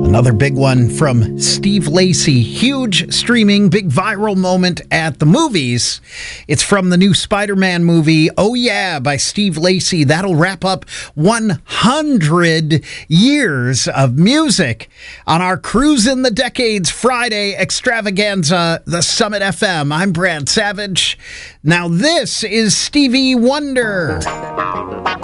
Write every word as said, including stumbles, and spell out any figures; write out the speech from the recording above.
Another big one from Steve Lacy. Huge streaming, big viral moment at the movies. It's from the new Spider-Man movie, Oh Yeah, by Steve Lacy. That'll wrap up one hundred years of music on our Cruise in the Decades Friday extravaganza, the Summit F M. I'm Brad Savage. Now this is Stevie Wonder.